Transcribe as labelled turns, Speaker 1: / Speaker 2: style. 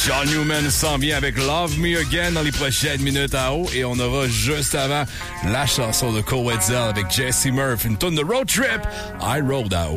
Speaker 1: John Newman s'en vient avec Love Me Again dans les prochaines minutes à haut. Et on aura juste avant la chanson de Cole Wetzel avec Jesse Murphy, une tonne de Road Trip, I Rode Out.